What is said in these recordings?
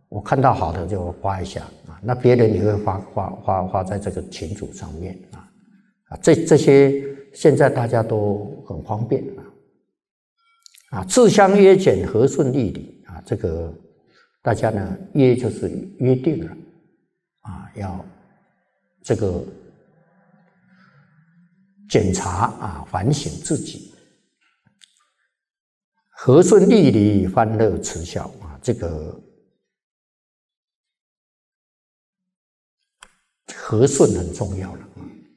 我看到好的就发一下啊，那别人也会发在这个群组上面啊，这些现在大家都很方便啊，自相约简，和顺义理啊，这个大家呢约就是约定了啊，要这个检查啊，反省自己，和顺义理，欢乐慈孝啊，这个和顺很重要了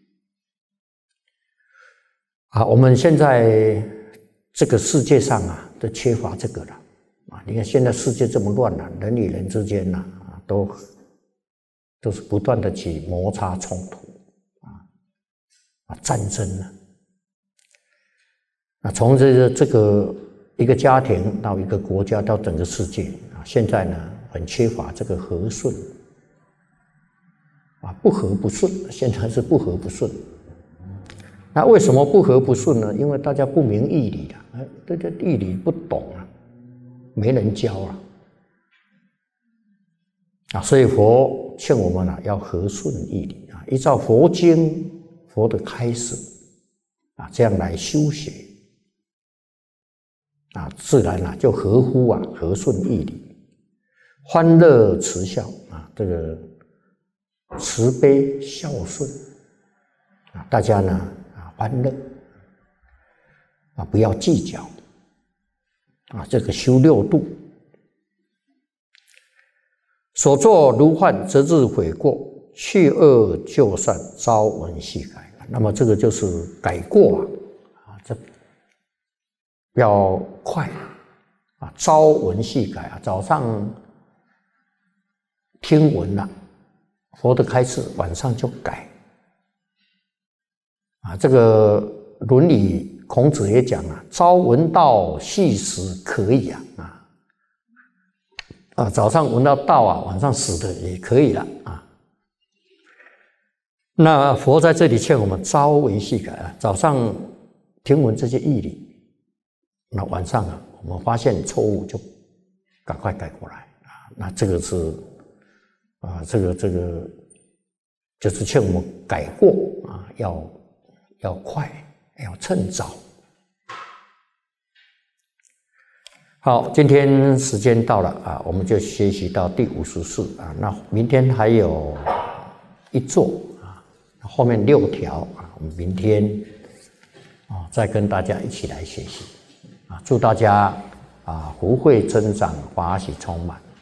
啊。我们现在这个世界上啊，都缺乏这个了啊。你看现在世界这么乱了，人与人之间呐都是不断的去摩擦冲突战争从这个一个家庭到一个国家到整个世界啊，现在呢很缺乏这个和顺不和不顺，现在是不和不顺。那为什么不和不顺呢？因为大家不明义理对这义理不懂没人教所以佛劝我们要和顺义理依照佛经佛的开示这样来修学自然就合乎和顺义理，欢乐慈孝这个慈悲孝顺大家呢欢乐不要计较这个修六度，所作如幻，则日悔过，去恶就善，朝闻夕改。那么这个就是改过这要快朝闻夕改早上听闻了佛的开示，晚上就改这个《论语》孔子也讲朝闻道，夕死可以早上闻到道晚上死的也可以了那佛在这里劝我们朝闻夕改早上听闻这些义理，那晚上我们发现错误就赶快改过来那这个是这个就是劝我们改过要快，要趁早。好，今天时间到了我们就学习到第54那明天还有一座后面6条我们明天再跟大家一起来学习祝大家福慧增长，法喜充满。